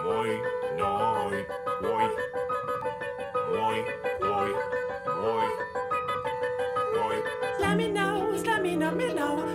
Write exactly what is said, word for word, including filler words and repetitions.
Moi, noi, moi, moi, moi, moi, moi. Let me know, let me know, me know.